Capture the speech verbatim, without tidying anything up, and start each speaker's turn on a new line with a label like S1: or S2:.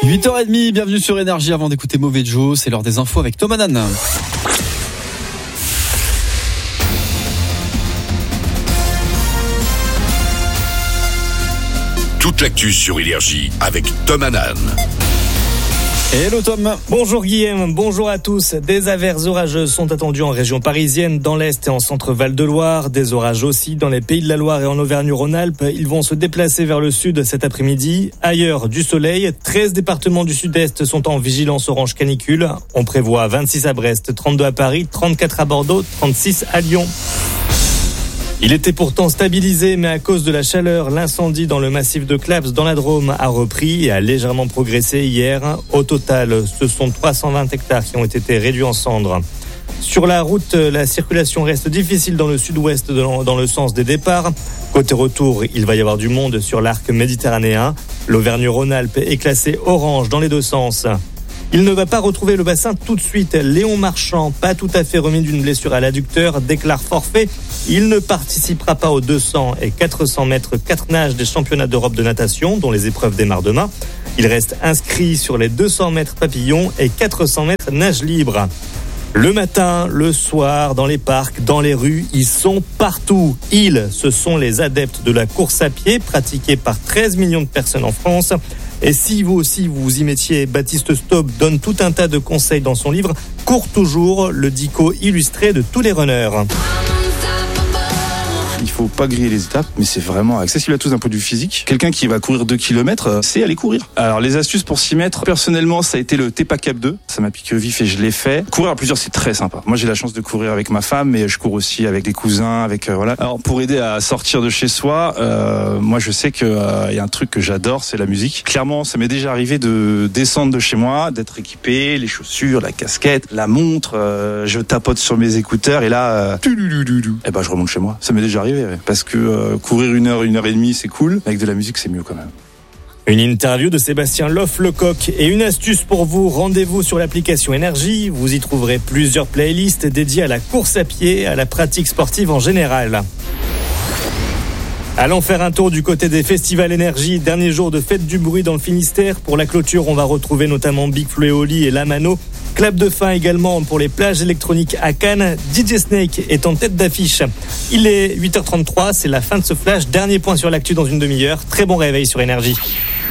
S1: huit heures trente, bienvenue sur Énergie. Avant d'écouter Mauvais Joe, c'est l'heure des infos avec Thomas Nan.
S2: Toute l'actu sur Énergie avec Thomas Nan.
S1: Hello Tom.
S3: Bonjour Guillaume, bonjour à tous. Des averses orageuses sont attendues en région parisienne, dans l'Est et en centre Val-de-Loire. Des orages aussi dans les Pays de la Loire et en Auvergne-Rhône-Alpes. Ils vont se déplacer vers le sud cet après-midi. Ailleurs, du soleil. treize départements du sud-est sont en vigilance orange canicule. On prévoit vingt-six à Brest, trente-deux à Paris, trente-quatre à Bordeaux, trente-six à Lyon. Il était pourtant stabilisé, mais à cause de la chaleur, l'incendie dans le massif de Claps dans la Drôme a repris et a légèrement progressé hier. Au total, ce sont trois cent vingt hectares qui ont été réduits en cendres. Sur la route, la circulation reste difficile dans le sud-ouest dans le sens des départs. Côté retour, il va y avoir du monde sur l'arc méditerranéen. L'Auvergne-Rhône-Alpes est classée orange dans les deux sens. Il ne va pas retrouver le bassin tout de suite. Léon Marchand, pas tout à fait remis d'une blessure à l'adducteur, déclare forfait. Il ne participera pas aux deux cents et quatre cents mètres quatre nages des championnats d'Europe de natation, dont les épreuves démarrent demain. Il reste inscrit sur les deux cents mètres papillon et quatre cents mètres nage libre. Le matin, le soir, dans les parcs, dans les rues, ils sont partout. Ils, ce sont les adeptes de la course à pied pratiquée par treize millions de personnes en France. Et si vous aussi vous vous y mettiez, Baptiste Staub donne tout un tas de conseils dans son livre « Cours toujours », le dico illustré de tous les runners.
S4: Il faut pas griller les étapes, mais c'est vraiment accessible à tous d'un point de vue physique. Quelqu'un qui va courir deux kilomètres, c'est aller courir. Alors les astuces pour s'y mettre, personnellement ça a été le Tepa Cap deux, ça m'a piqué au vif et je l'ai fait. Courir à plusieurs c'est très sympa. Moi j'ai la chance de courir avec ma femme, mais je cours aussi avec des cousins, avec euh, voilà. Alors pour aider à sortir de chez soi, euh, moi je sais que euh, y a un truc que j'adore, c'est la musique. Clairement ça m'est déjà arrivé de descendre de chez moi, d'être équipé, les chaussures, la casquette, la montre, euh, je tapote sur mes écouteurs et là, euh, et ben je remonte chez moi. Ça m'est déjà arrivé. Parce que euh, courir une heure, une heure et demie, c'est cool. Avec de la musique, c'est mieux quand même.
S3: Une interview de Sébastien Loff-Lecoq et une astuce pour vous. Rendez-vous sur l'application Énergie. Vous y trouverez plusieurs playlists dédiées à la course à pied, à la pratique sportive en général. Allons faire un tour du côté des festivals Énergie. Dernier jour de fête du bruit dans le Finistère. Pour la clôture, on va retrouver notamment Big Flo et Oli et Lamano. Clap de fin également pour les plages électroniques à Cannes. D J Snake est en tête d'affiche. Il est huit heures trente-trois, c'est la fin de ce flash. Dernier point sur l'actu dans une demi-heure. Très bon réveil sur Énergie.